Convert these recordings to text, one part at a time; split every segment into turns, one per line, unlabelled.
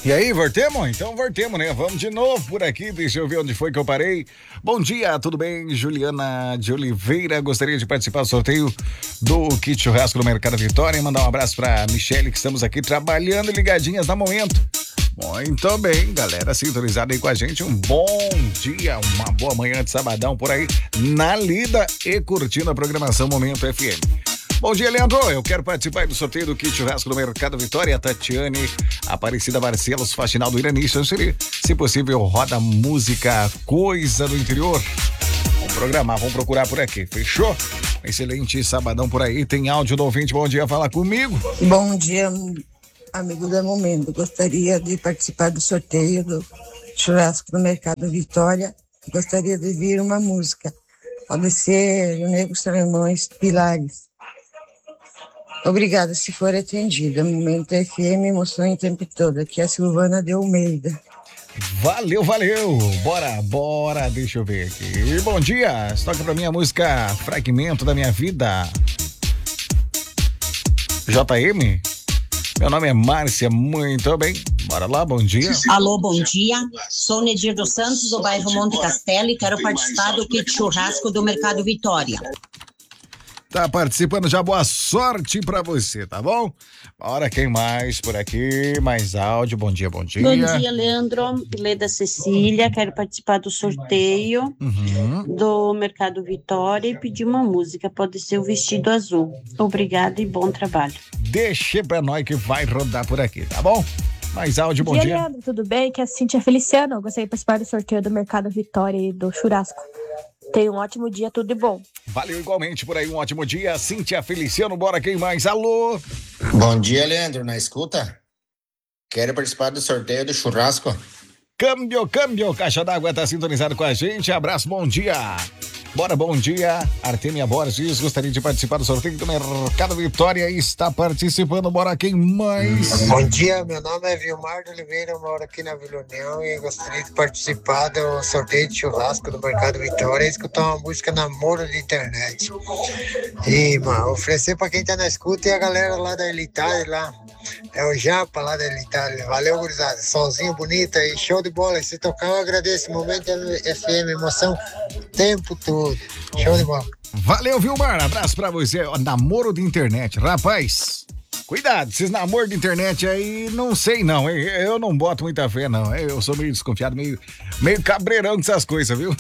E aí, voltemos? Então voltemos, né? Vamos de novo por aqui, deixa eu ver onde foi que eu parei. Bom dia, tudo bem? Juliana de Oliveira, gostaria de participar do sorteio do kit churrasco no Mercado Vitória e mandar um abraço pra Michele, que estamos aqui trabalhando ligadinhas no momento. Muito bem, galera sintonizada aí com a gente, um bom dia, uma boa manhã de sabadão por aí, na lida e curtindo a programação Momento FM. Bom dia, Leandro. Eu quero participar do sorteio do kit churrasco do Mercado Vitória. Tatiane Aparecida Barcelos, faxinal do Iranício. Se possível, roda música Coisa do Interior. Vamos programar, vamos procurar por aqui. Fechou? Excelente sabadão por aí. Tem áudio do ouvinte. Bom dia, fala comigo.
Bom dia, amigo da Momento. Gostaria de participar do sorteio do churrasco do Mercado Vitória. Gostaria de ouvir uma música. Pode ser o Nego Salemões Pilares. Obrigada, se for atendida. Momento FM, emoção o tempo todo. Aqui é a Silvana de Almeida.
Valeu. Bora, deixa eu ver aqui. Bom dia, toca pra mim a música Fragmento da Minha Vida. JM? Meu nome é Márcia, muito bem. Bora lá, bom dia.
Alô, bom dia. Sou Nedir dos Santos, do bairro Monte Castelo, e quero participar do kit churrasco do Mercado Vitória.
Tá participando já, boa sorte pra você, tá bom? Bora, quem mais por aqui? Mais áudio, bom dia.
Bom dia, Leandro. Leda Cecília, quero participar do sorteio do Mercado Vitória e pedir uma música, pode ser o Vestido Azul. Obrigada e bom trabalho.
Deixa pra nós que vai rodar por aqui, tá bom? Mais áudio, bom dia.
Leandro, tudo bem? Que é a Cíntia Feliciano, eu gostaria de participar do sorteio do Mercado Vitória e do churrasco. Tenha um ótimo dia, tudo de bom.
Valeu igualmente por aí, um ótimo dia. Cíntia Feliciano, bora, quem mais? Alô?
Bom dia, Leandro, na escuta? Quero participar do sorteio do churrasco.
Câmbio, Caixa d'Água tá sintonizado com a gente, abraço, bom dia. Bora, bom dia, Artemia Borges, gostaria de participar do sorteio do Mercado Vitória e está participando, bora, quem mais?
Bom dia, meu nome é Vilmar de Oliveira, eu moro aqui na Vila União e gostaria de participar do sorteio de churrasco do Mercado Vitória e escutar uma música Namoro de Internet. E, mano, oferecer pra quem tá na escuta e a galera lá da Elitária lá, é o Japa lá da Elitária. Valeu, gurizada, solzinho bonito aí, show de bola, e se tocar eu agradeço, Momento FM, emoção, tempo todo. Show de bola.
Valeu, Vilmar. Abraço pra você. Namoro de internet. Rapaz, cuidado. Esses namoros de internet aí, não sei não. Eu não boto muita fé, não. Eu sou meio desconfiado, meio cabreirão dessas coisas, viu?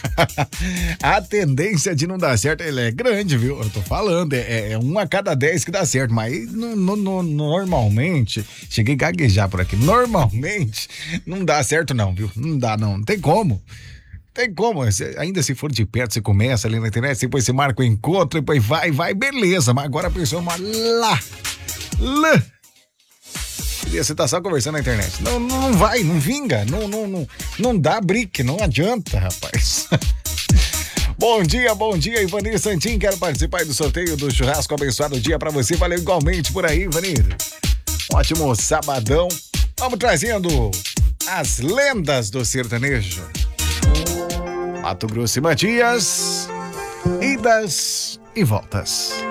A tendência de não dar certo, ela é grande, viu? Eu tô falando. É 1 a cada 10 que dá certo. Mas normalmente, cheguei a gaguejar por aqui. Normalmente, não dá certo não, viu? Não dá não. Não tem como. Tem como, ainda se for de perto, você começa ali na internet, depois você marca o encontro, depois vai, beleza, mas agora a pessoa lá. Você tá só conversando na internet. Não vai, não vinga, não dá brique, não adianta, rapaz. Bom dia, Ivanir Santin, quero participar do sorteio do churrasco, abençoado dia pra você, valeu igualmente por aí, Ivanir. Ótimo sabadão, vamos trazendo as lendas do sertanejo. Mato Grosso e Matias, idas e voltas.